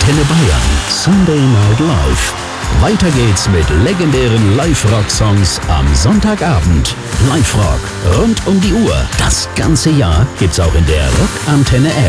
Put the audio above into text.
Antenne Bayern. Sunday Night Live. Weiter geht's mit legendären Live-Rock-Songs am Sonntagabend. Live-Rock rund um die Uhr. Das ganze Jahr gibt's auch in der Rock-Antenne-App.